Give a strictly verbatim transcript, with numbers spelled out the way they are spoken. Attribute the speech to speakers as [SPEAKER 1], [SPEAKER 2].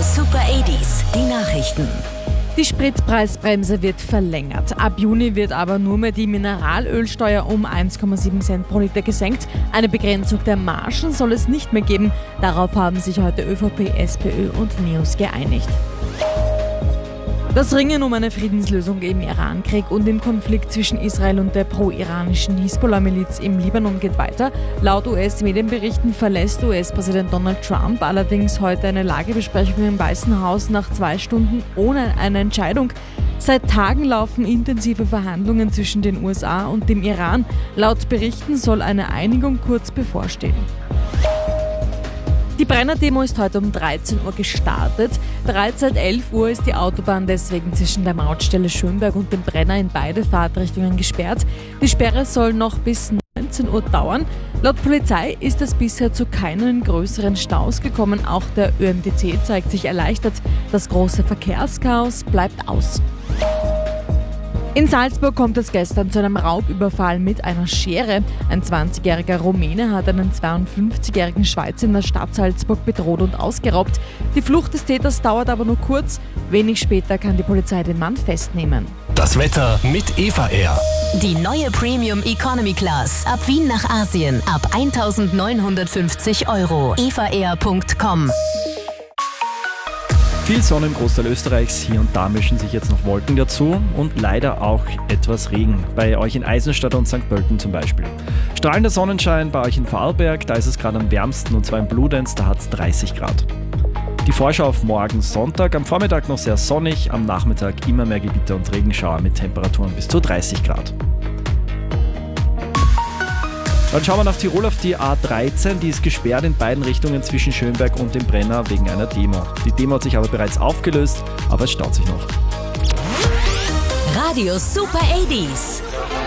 [SPEAKER 1] Super achtziger, die Nachrichten.
[SPEAKER 2] Die Spritpreisbremse wird verlängert. Ab Juni wird aber nur mehr die Mineralölsteuer um eins Komma sieben Cent pro Liter gesenkt. Eine Begrenzung der Margen soll es nicht mehr geben. Darauf haben sich heute ÖVP, SPÖ und NEOS geeinigt. Das Ringen um eine Friedenslösung im Irankrieg und im Konflikt zwischen Israel und der pro-iranischen Hisbollah-Miliz im Libanon geht weiter. Laut U S-Medienberichten verlässt U S-Präsident Donald Trump allerdings heute eine Lagebesprechung im Weißen Haus nach zwei Stunden ohne eine Entscheidung. Seit Tagen laufen intensive Verhandlungen zwischen den U S A und dem Iran. Laut Berichten soll eine Einigung kurz bevorstehen. Die Brenner-Demo ist heute um dreizehn Uhr gestartet. Bereits seit elf Uhr ist die Autobahn deswegen zwischen der Mautstelle Schönberg und dem Brenner in beide Fahrtrichtungen gesperrt. Die Sperre soll noch bis neunzehn Uhr dauern. Laut Polizei ist es bisher zu keinen größeren Staus gekommen. Auch der Ö M T C zeigt sich erleichtert. Das große Verkehrschaos bleibt aus. In Salzburg kommt es gestern zu einem Raubüberfall mit einer Schere. Ein zwanzigjähriger Rumäne hat einen zweiundfünfzigjährigen Schweizer in der Stadt Salzburg bedroht und ausgeraubt. Die Flucht des Täters dauert aber nur kurz. Wenig später kann die Polizei den Mann festnehmen.
[SPEAKER 3] Das Wetter mit Eva Air.
[SPEAKER 1] Die neue Premium Economy Class. Ab Wien nach Asien. Ab eintausendneunhundertfünfzig Euro. eva air punkt com.
[SPEAKER 4] Viel Sonne im Großteil Österreichs, hier und da mischen sich jetzt noch Wolken dazu und leider auch etwas Regen. Bei euch in Eisenstadt und Sankt Pölten zum Beispiel. Strahlender Sonnenschein bei euch in Vorarlberg, da ist es gerade am wärmsten und zwar in Bludenz, da hat es dreißig Grad. Die Vorschau auf morgen Sonntag, am Vormittag noch sehr sonnig, am Nachmittag immer mehr Gewitter und Regenschauer mit Temperaturen bis zu dreißig Grad. Dann schauen wir nach Tirol auf die A dreizehn, die ist gesperrt in beiden Richtungen zwischen Schönberg und dem Brenner wegen einer Demo. Die Demo hat sich aber bereits aufgelöst, aber es staut sich noch.
[SPEAKER 1] Radio Super achtziger.